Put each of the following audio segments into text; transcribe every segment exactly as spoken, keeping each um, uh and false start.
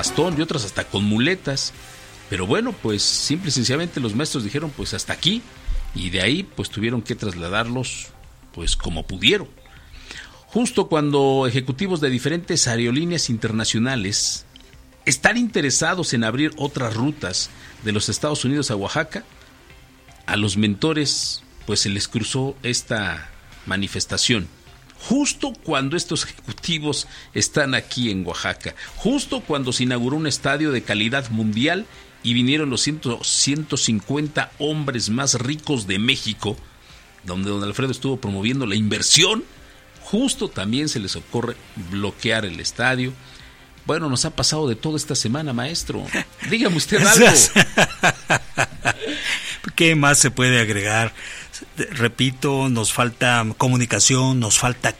bastón y otras hasta con muletas. Pero bueno, pues simple y sencillamente los maestros dijeron pues hasta aquí, y de ahí pues tuvieron que trasladarlos pues como pudieron. Justo cuando ejecutivos de diferentes aerolíneas internacionales están interesados en abrir otras rutas de los Estados Unidos a Oaxaca, a los mentores pues se les cruzó esta manifestación. Justo cuando estos ejecutivos están aquí en Oaxaca, justo cuando se inauguró un estadio de calidad mundial y vinieron los ciento cincuenta hombres más ricos de México, donde don Alfredo estuvo promoviendo la inversión, justo también se les ocurre bloquear el estadio. Bueno, nos ha pasado de todo esta semana, maestro. Dígame usted algo. ¿Qué más se puede agregar? Repito, nos falta comunicación, nos falta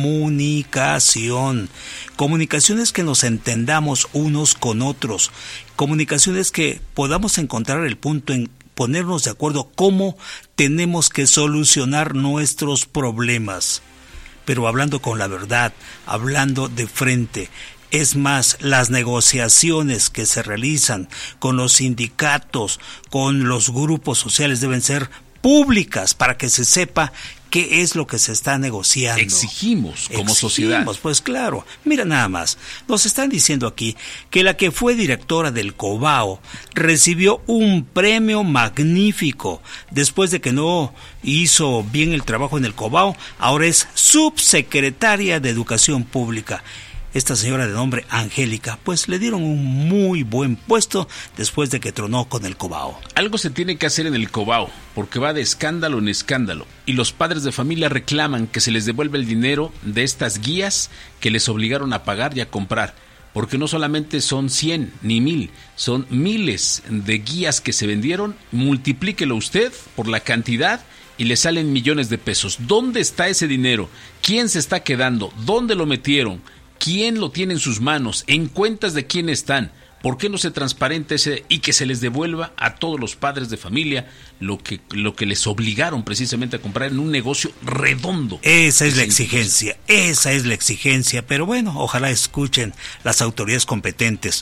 comunicación. Comunicación es que nos entendamos unos con otros. Comunicación es que podamos encontrar el punto en ponernos de acuerdo cómo tenemos que solucionar nuestros problemas. Pero hablando con la verdad, hablando de frente. Es más, las negociaciones que se realizan con los sindicatos, con los grupos sociales deben ser públicas para que se sepa qué es lo que se está negociando. Exigimos como Exigimos, sociedad. Pues claro, mira nada más, nos están diciendo aquí que la que fue directora del Cobao recibió un premio magnífico después de que no hizo bien el trabajo en el Cobao, ahora es subsecretaria de Educación Pública. Esta señora de nombre Angélica, pues le dieron un muy buen puesto después de que tronó con el Cobao. Algo se tiene que hacer en el Cobao, porque va de escándalo en escándalo, y los padres de familia reclaman que se les devuelva el dinero de estas guías que les obligaron a pagar y a comprar, porque no solamente son cien ni mil, son miles de guías que se vendieron, multiplíquelo usted por la cantidad y le salen millones de pesos. ¿Dónde está ese dinero? ¿Quién se está quedando? ¿Dónde lo metieron? ¿Quién lo tiene en sus manos? ¿En cuentas de quién están? ¿Por qué no se transparenta ese y que se les devuelva a todos los padres de familia lo que, lo que les obligaron precisamente a comprar en un negocio redondo? Esa es la exigencia, esa es la exigencia, pero bueno, ojalá escuchen las autoridades competentes.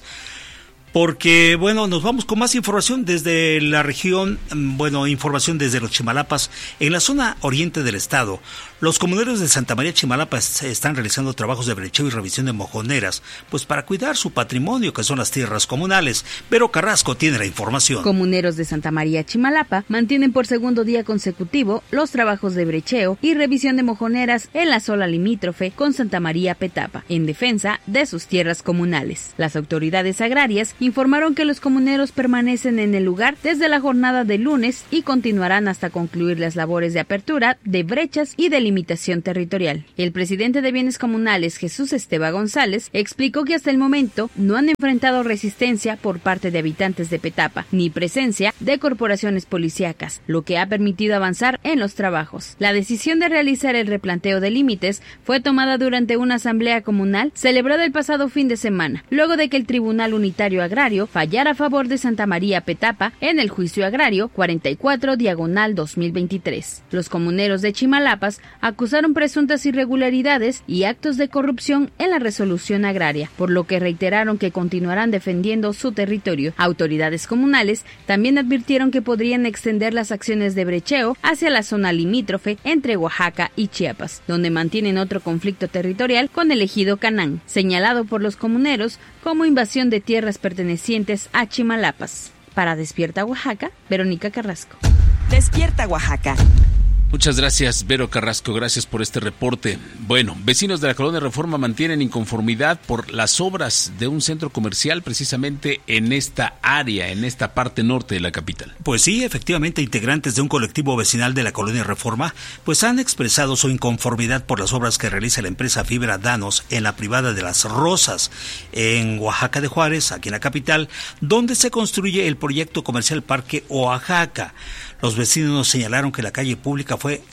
Porque, bueno, nos vamos con más información desde la región, bueno, información desde los Chimalapas. En la zona oriente del estado, los comuneros de Santa María Chimalapa están realizando trabajos de brecheo y revisión de mojoneras, pues para cuidar su patrimonio, que son las tierras comunales. Vero Carrasco tiene la información. Comuneros de Santa María Chimalapa mantienen por segundo día consecutivo los trabajos de brecheo y revisión de mojoneras en la zona limítrofe con Santa María Petapa, en defensa de sus tierras comunales. Las autoridades agrarias informaron que los comuneros permanecen en el lugar desde la jornada de lunes y continuarán hasta concluir las labores de apertura de brechas y delimitación territorial. El presidente de Bienes Comunales, Jesús Esteban González, explicó que hasta el momento no han enfrentado resistencia por parte de habitantes de Petapa, ni presencia de corporaciones policíacas, lo que ha permitido avanzar en los trabajos. La decisión de realizar el replanteo de límites fue tomada durante una asamblea comunal celebrada el pasado fin de semana, luego de que el Tribunal Unitario Agrario fallara a favor de Santa María Petapa en el juicio agrario cuarenta y cuatro diagonal dos mil veintitrés. Los comuneros de Chimalapas acusaron presuntas irregularidades y actos de corrupción en la resolución agraria, por lo que reiteraron que continuarán defendiendo su territorio. Autoridades comunales también advirtieron que podrían extender las acciones de brecheo hacia la zona limítrofe entre Oaxaca y Chiapas, donde mantienen otro conflicto territorial con el ejido Canán, señalado por los comuneros como invasión de tierras pertenecientes a Chimalapas. Para Despierta Oaxaca, Verónica Carrasco. Despierta Oaxaca. Muchas gracias, Vero Carrasco, gracias por este reporte. Bueno, vecinos de la Colonia Reforma mantienen inconformidad por las obras de un centro comercial precisamente en esta área, en esta parte norte de la capital. Pues sí, efectivamente, integrantes de un colectivo vecinal de la Colonia Reforma pues han expresado su inconformidad por las obras que realiza la empresa Fibra Danos en la privada de Las Rosas, en Oaxaca de Juárez, aquí en la capital, donde se construye el proyecto comercial Parque Oaxaca. Los vecinos señalaron que la calle pública fue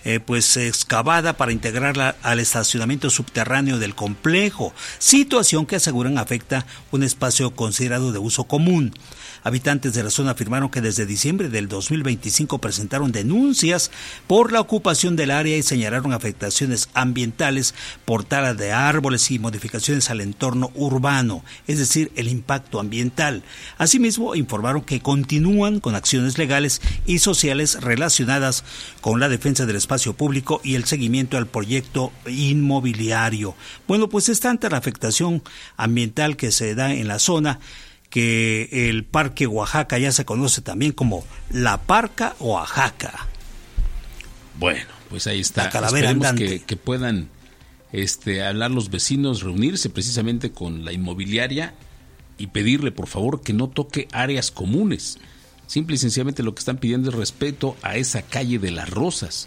eh, pues excavada para integrarla al estacionamiento subterráneo del complejo, situación que aseguran afecta un espacio considerado de uso común. Habitantes de la zona afirmaron que desde diciembre del dos mil veinticinco presentaron denuncias por la ocupación del área y señalaron afectaciones ambientales por tala de árboles y modificaciones al entorno urbano, es decir, el impacto ambiental. Asimismo, informaron que continúan con acciones legales y sociales relacionadas con la defensa del espacio público y el seguimiento al proyecto inmobiliario. Bueno, pues es tanta la afectación ambiental que se da en la zona que el Parque Oaxaca ya se conoce también como la Parca Oaxaca. Bueno, pues ahí está. La calavera Esperemos andante. que, que puedan este, hablar los vecinos, reunirse precisamente con la inmobiliaria y pedirle, por favor, que no toque áreas comunes. Simple y sencillamente lo que están pidiendo es respeto a esa calle de las Rosas.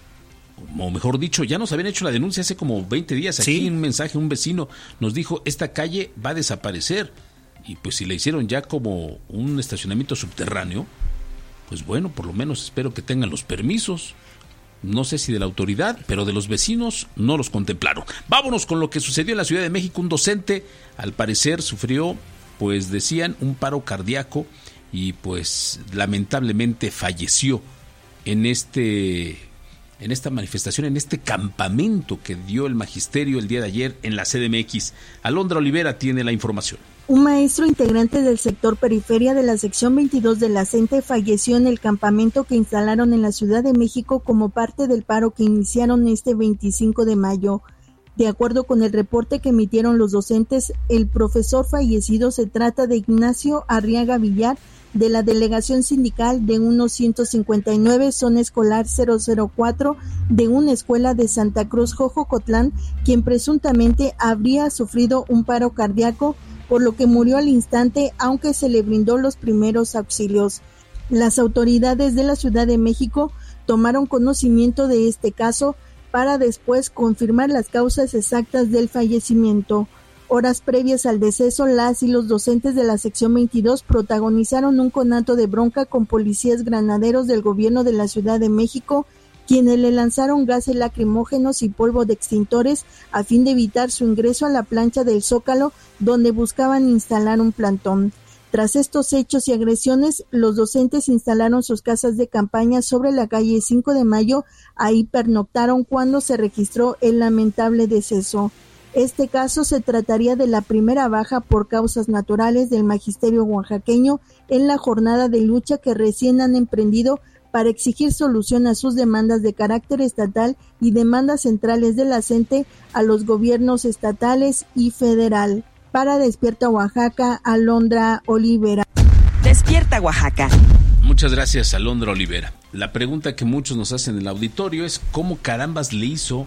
O mejor dicho, ya nos habían hecho la denuncia hace como veinte días. Aquí ¿Sí? un mensaje, un vecino nos dijo, esta calle va a desaparecer. Y pues si le hicieron ya como un estacionamiento subterráneo, pues bueno, por lo menos espero que tengan los permisos. No sé si de la autoridad, pero de los vecinos no los contemplaron. Vámonos con lo que sucedió en la Ciudad de México. Un docente, al parecer, sufrió, pues decían, un paro cardíaco y pues lamentablemente falleció en este, en esta manifestación, en este campamento que dio el magisterio el día de ayer en la C D M X. Alondra Olivera tiene la información. Un maestro integrante del sector periferia de la sección veintidós de la C E N T E falleció en el campamento que instalaron en la Ciudad de México como parte del paro que iniciaron este veinticinco de mayo. De acuerdo con el reporte que emitieron los docentes, el profesor fallecido se trata de Ignacio Arriaga Villar, de la delegación sindical de uno ciento cincuenta y nueve, zona escolar cero cero cuatro, de una escuela de Santa Cruz, Jojocotlán, quien presuntamente habría sufrido un paro cardíaco, por lo que murió al instante, aunque se le brindó los primeros auxilios. Las autoridades de la Ciudad de México tomaron conocimiento de este caso para después confirmar las causas exactas del fallecimiento. Horas previas al deceso, las y los docentes de la sección veintidós protagonizaron un conato de bronca con policías granaderos del gobierno de la Ciudad de México, quienes le lanzaron gases lacrimógenos y polvo de extintores a fin de evitar su ingreso a la plancha del Zócalo, donde buscaban instalar un plantón. Tras estos hechos y agresiones, los docentes instalaron sus casas de campaña sobre la calle cinco de mayo, ahí pernoctaron cuando se registró el lamentable deceso. Este caso se trataría de la primera baja por causas naturales del magisterio oaxaqueño en la jornada de lucha que recién han emprendido para exigir solución a sus demandas de carácter estatal y demandas centrales de la C E N T E a los gobiernos estatales y federal. Para Despierta Oaxaca, Alondra Olivera. Despierta Oaxaca. Muchas gracias, Alondra Olivera. La pregunta que muchos nos hacen en el auditorio es ¿cómo carambas le hizo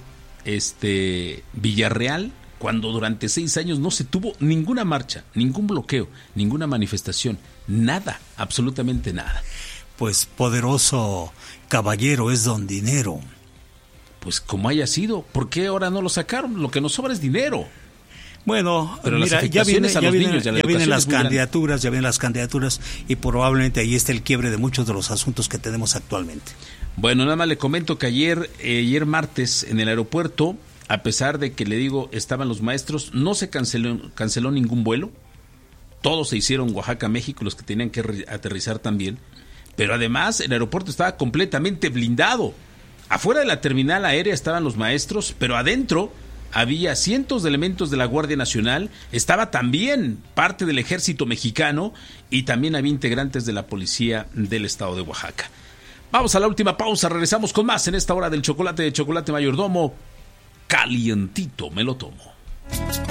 este Villarreal cuando durante seis años no se tuvo ninguna marcha, ningún bloqueo, ninguna manifestación, nada, absolutamente nada? Pues poderoso caballero es don dinero. Pues como haya sido, ¿por qué ahora no lo sacaron? Lo que nos sobra es dinero. Bueno, pero mira, ya, viene, a ya, los viene, niños, ya vienen las candidaturas, ya vienen las candidaturas y probablemente ahí está el quiebre de muchos de los asuntos que tenemos actualmente. Bueno, nada más le comento que ayer, eh, ayer martes en el aeropuerto, a pesar de que le digo estaban los maestros, no se canceló, canceló ningún vuelo. Todos se hicieron Oaxaca, México, los que tenían que re- aterrizar también. Pero además el aeropuerto estaba completamente blindado. Afuera de la terminal aérea estaban los maestros, pero adentro había cientos de elementos de la Guardia Nacional, estaba también parte del ejército mexicano y también había integrantes de la policía del estado de Oaxaca. Vamos a la última pausa, regresamos con más en esta hora del chocolate de Chocolate Mayordomo. Calientito me lo tomo.